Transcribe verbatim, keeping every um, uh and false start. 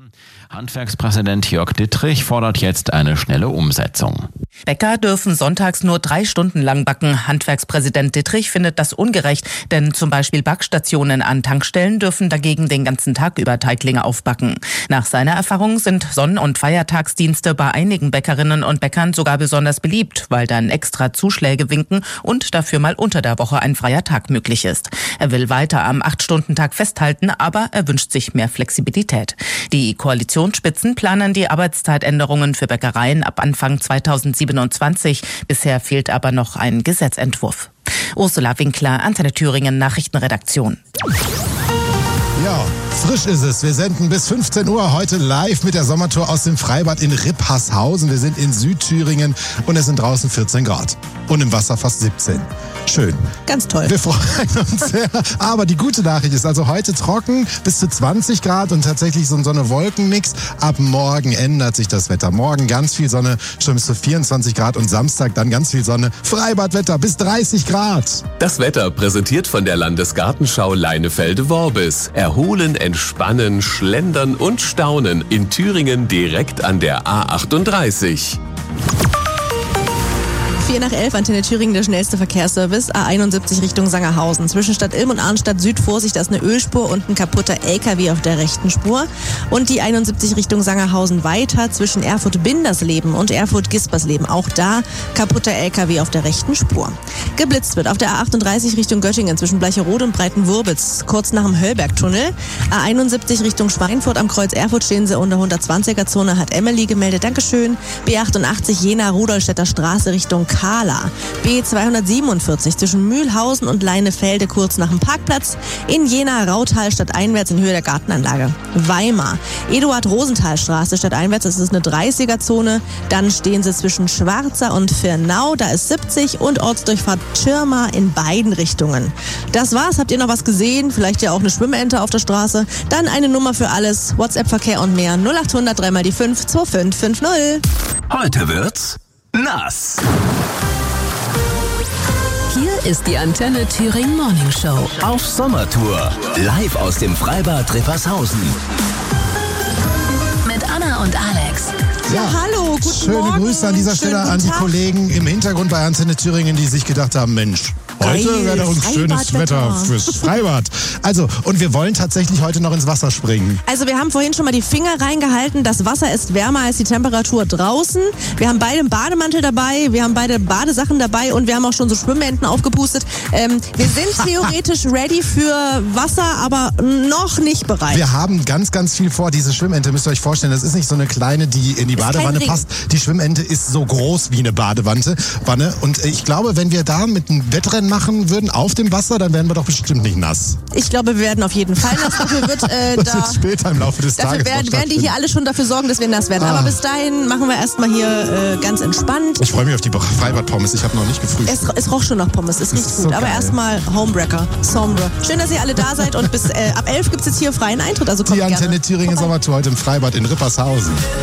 Handwerkspräsident Jörg Dittrich fordert jetzt eine schnelle Umsetzung. Bäcker dürfen sonntags nur drei Stunden lang backen. Handwerkspräsident Dittrich findet das ungerecht, denn zum Beispiel Backstationen an Tankstellen dürfen dagegen den ganzen Tag über Teiglinge aufbacken. Nach seiner Erfahrung sind Sonn- und Feiertagsdienste bei einigen Bäckerinnen und Bäckern sogar besonders beliebt, weil dann extra Zuschläge winken und dafür mal unter der Woche ein freier Tag möglich ist. Er will weiter am acht-Stunden-Tag festhalten, aber er wünscht sich mehr Flexibilität. Die Koalitionsspitzen planen die Arbeitszeitänderungen für Bäckereien ab Anfang zweitausendsiebenundzwanzig. Bisher fehlt aber noch ein Gesetzentwurf. Ursula Winkler, Antenne Thüringen Nachrichtenredaktion. Ja, frisch ist es. Wir senden bis fünfzehn Uhr heute live mit der Sommertour aus dem Freibad in Rippershausen. Wir sind in Südthüringen und es sind draußen vierzehn Grad. Und im Wasser fast siebzehn. Schön. Ganz toll. Wir freuen uns sehr. Aber die gute Nachricht ist also heute trocken, bis zu zwanzig Grad und tatsächlich so eine Wolkennix. Ab morgen ändert sich das Wetter. Morgen ganz viel Sonne, schon bis zu vierundzwanzig Grad und Samstag dann ganz viel Sonne. Freibadwetter bis dreißig Grad. Das Wetter präsentiert von der Landesgartenschau Leinefelde-Worbis. Erholen, entspannen, schlendern und staunen in Thüringen direkt an der A achtunddreißig. vier nach elf, Antenne Thüringen, der schnellste Verkehrsservice. A einundsiebzig Richtung Sangerhausen. Zwischen Stadt Ilm und Arnstadt Süd, Vorsicht, da ist eine Ölspur und ein kaputter L K W auf der rechten Spur. Und die einundsiebzig Richtung Sangerhausen weiter zwischen Erfurt-Bindersleben und Erfurt-Gispersleben. Auch da kaputter L K W auf der rechten Spur. Geblitzt wird auf der A achtunddreißig Richtung Göttingen zwischen Bleicherode und Breitenwurbitz, kurz nach dem Höllbergtunnel. A einundsiebzig Richtung Schweinfurt am Kreuz Erfurt stehen sie unter hundertzwanziger Zone, hat Emily gemeldet. Dankeschön. B achtundachtzig Jena-Rudolstädter Straße Richtung Kahla. B zweihundertsiebenundvierzig zwischen Mühlhausen und Leinefelde kurz nach dem Parkplatz. In Jena Rautal stadteinwärts in Höhe der Gartenanlage. Weimar. Eduard-Rosenthal-Straße stadteinwärts, das ist eine dreißiger Zone. Dann stehen sie zwischen Schwarza und Firnau, da ist siebzig und Ortsdurchfahrt Schirma in beiden Richtungen. Das war's. Habt ihr noch was gesehen? Vielleicht ja auch eine Schwimmente auf der Straße? Dann eine Nummer für alles. WhatsApp-Verkehr und mehr. null achthundert drei mal die fünf zwei fünf fünf null. Heute wird's nass. Hier ist die Antenne Thüringen Morning Show. Auf Sommertour. Live aus dem Freibad Rippershausen. Mit Anna und Alex. Ja, hallo, guten Schöne Morgen. Grüße an dieser Schönen Stelle an die Tag. Kollegen im Hintergrund bei Antenne Thüringen, die sich gedacht haben, Mensch, heute Geil, wäre doch ein schönes Freibadwetter. Wetter fürs Freibad. Also, und wir wollen tatsächlich heute noch ins Wasser springen. Also wir haben vorhin schon mal die Finger reingehalten. Das Wasser ist wärmer als die Temperatur draußen. Wir haben beide einen Bademantel dabei, wir haben beide Badesachen dabei und wir haben auch schon so Schwimmenten aufgepustet. Ähm, wir sind theoretisch ready für Wasser, aber noch nicht bereit. Wir haben ganz, ganz viel vor. Diese Schwimmente, müsst ihr euch vorstellen, das ist nicht so eine kleine, die in die Ist kein Badewanne Ring. passt. Die Schwimmente ist so groß wie eine Badewanne. Wanne. Und ich glaube, wenn wir da mit einem Wettrennen machen würden auf dem Wasser, dann wären wir doch bestimmt nicht nass. Ich glaube, wir werden auf jeden Fall nass. Dafür wird, äh, Das da, wird später im Laufe des dafür Tages werden, noch werden die hier alle schon dafür sorgen, dass wir nass werden. Ah. Aber bis dahin machen wir erstmal hier äh, ganz entspannt. Ich freue mich auf die Freibad-Pommes. Ich habe noch nicht gefrühstückt. Es, es roch schon nach Pommes, es riecht ist gut. so Aber geil. erstmal Homewrecker, Sombre. Schön, dass ihr alle da seid und bis äh, ab elf gibt es jetzt hier freien Eintritt. Also kommt Die Antenne gerne Thüringen vorbei. Sommertour heute im Freibad in Rippershausen.